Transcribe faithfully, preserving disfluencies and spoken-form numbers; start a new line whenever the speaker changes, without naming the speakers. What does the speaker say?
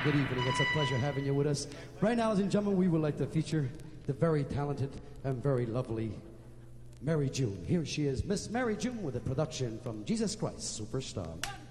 good evening. It's a pleasure having you with us. Right now, ladies and gentlemen, we would like to feature the very talented and very lovely Mary June. Here she is, Miss Mary June, with a production from Jesus Christ Superstar.